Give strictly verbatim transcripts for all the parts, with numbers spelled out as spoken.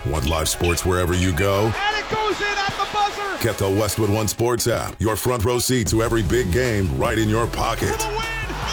Want live sports wherever you go? And it goes in at the buzzer! Get the Westwood One Sports app. Your front row seat to every big game right in your pocket. For the win!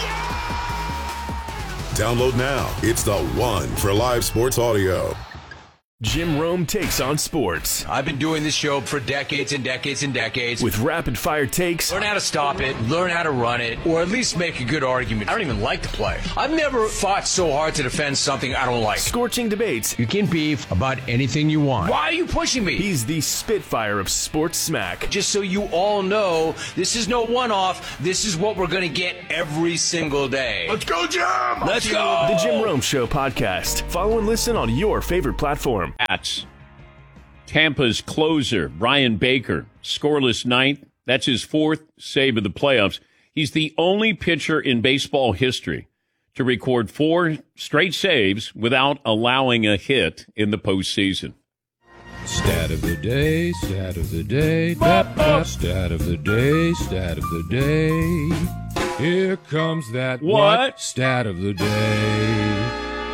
Download now. It's the one for live sports audio. Jim Rome takes on sports. I've been doing this show for decades and decades and decades. With rapid-fire takes. Learn how to stop it, learn how to run it, or at least make a good argument. I don't even like to play. I've never fought so hard to defend something I don't like. Scorching debates. You can beef about anything you want. Why are you pushing me? He's the Spitfire of sports smack. Just so you all know, this is no one-off. This is what we're going to get every single day. Let's go, Jim! Let's go! The Jim Rome Show podcast. Follow and listen on your favorite platform. At Tampa's closer, Brian Baker, scoreless ninth. That's his fourth save of the playoffs. He's the only pitcher in baseball history to record four straight saves without allowing a hit in the postseason. Stat of the day, stat of the day, da, da, stat of the day, stat of the day. Here comes that What? what? Stat of the day.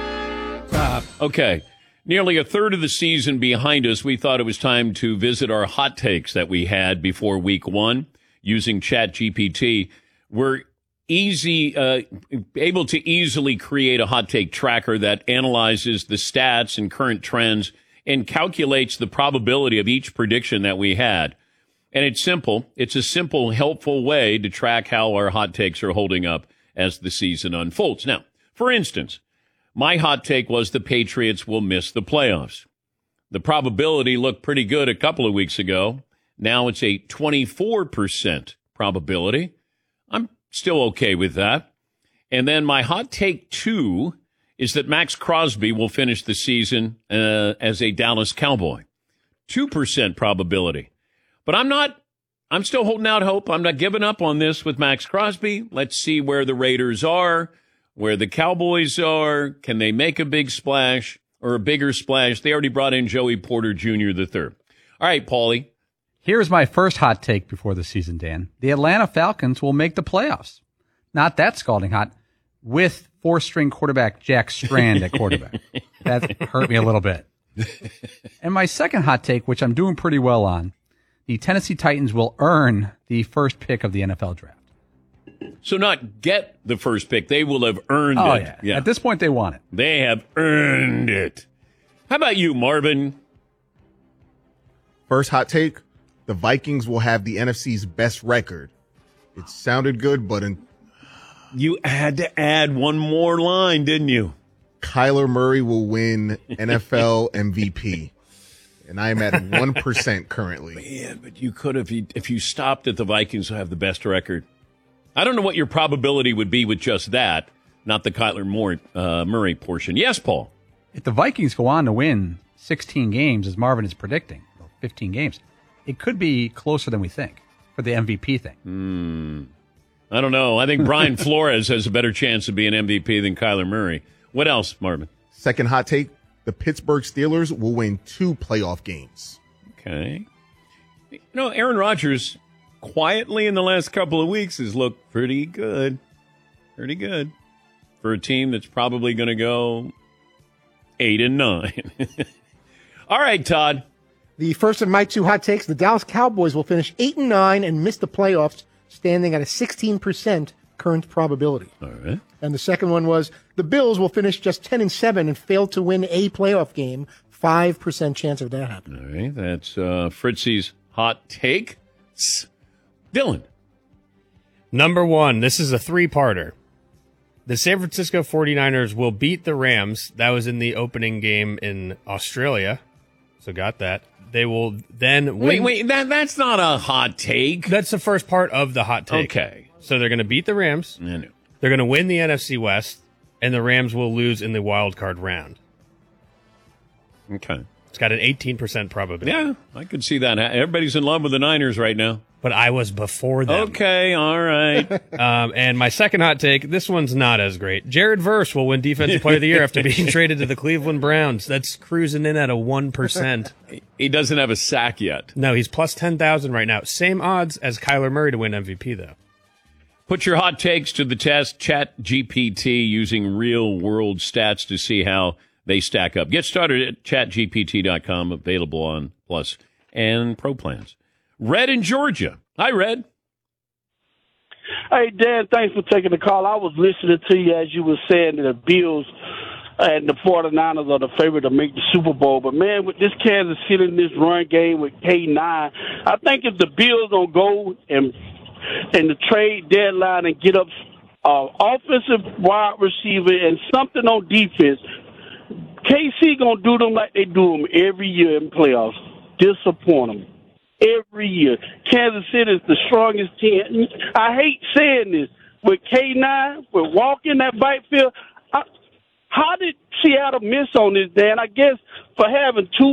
Stop. Okay. Nearly a third of the season behind us, we thought it was time to visit our hot takes that we had before week one using ChatGPT. We're easy, uh, able to easily create a hot take tracker that analyzes the stats and current trends and calculates the probability of each prediction that we had. And it's simple. It's a simple, helpful way to track how our hot takes are holding up as the season unfolds. Now, for instance, my hot take was the Patriots will miss the playoffs. The probability looked pretty good a couple of weeks ago. Now it's a twenty-four percent probability. I'm still okay with that. And then my hot take two is that Max Crosby will finish the season uh, as a Dallas Cowboy. two percent probability. But I'm not, I'm still holding out hope. I'm not giving up on this with Max Crosby. Let's see where the Raiders are, where the Cowboys are. Can they make a big splash or a bigger splash? They already brought in Joey Porter Junior the third. All right, Paulie. Here's my first hot take before the season, Dan. The Atlanta Falcons will make the playoffs. Not that scalding hot, with four-string quarterback Jack Strand at quarterback. That hurt me a little bit. And my second hot take, which I'm doing pretty well on, the Tennessee Titans will earn the first pick of the N F L draft. So not get the first pick. They will have earned oh, it. Yeah. yeah. At this point, they want it. They have earned it. How about you, Marvin? First hot take, the Vikings will have the N F C's best record. It sounded good, but in- you had to add one more line, didn't you? Kyler Murray will win N F L M V P. And I am at one percent currently. Man, but you could have, if you stopped at the Vikings who have the best record. I don't know what your probability would be with just that, not the Kyler Moore, uh, Murray portion. Yes, Paul? If the Vikings go on to win sixteen games, as Marvin is predicting, or fifteen games, it could be closer than we think for the M V P thing. Hmm. I don't know. I think Brian Flores has a better chance of being M V P than Kyler Murray. What else, Marvin? Second hot take, the Pittsburgh Steelers will win two playoff games. Okay. You know, Aaron Rodgers quietly in the last couple of weeks has looked pretty good. Pretty good. For a team that's probably going to go eight and nine. All right, Todd. The first of my two hot takes, the Dallas Cowboys will finish eight and nine and miss the playoffs, standing at a sixteen percent current probability. All right. And the second one was the Bills will finish just ten and seven and fail to win a playoff game, five percent chance of that happening. All right, that's uh, Fritzy's hot take. Dylan. Number one, this is a three-parter. The San Francisco forty-niners will beat the Rams. That was in the opening game in Australia, so got that. They will then win. Wait, wait, that that's not a hot take. That's the first part of the hot take. Okay. So they're going to beat the Rams. I know. They're going to win the N F C West, and the Rams will lose in the wild card round. Okay. It's got an eighteen percent probability. Yeah, I could see that. Everybody's in love with the Niners right now. But I was before them. Okay, all right. um, and my second hot take, this one's not as great. Jared Verse will win Defensive Player of the Year after being traded to the Cleveland Browns. That's cruising in at a one percent. He doesn't have a sack yet. No, he's plus ten thousand right now. Same odds as Kyler Murray to win M V P, though. Put your hot takes to the test. Chat G P T using real-world stats to see how they stack up. Get started at chat G P T dot com, available on Plus and Pro plans. Red in Georgia. Hi, Red. Hey, Dan, thanks for taking the call. I was listening to you as you were saying that the Bills and the 49ers are the favorite to make the Super Bowl. But, man, with this Kansas City in this run game with K nine, I think if the Bills don't go and in the trade deadline and get up uh, offensive wide receiver and something on defense, K C going to do them like they do them every year in playoffs. Disappoint them. Every year. Kansas City is the strongest team. I hate saying this. With K nine, with walking that bike field, I, how did Seattle miss on this, Dan? I guess for having two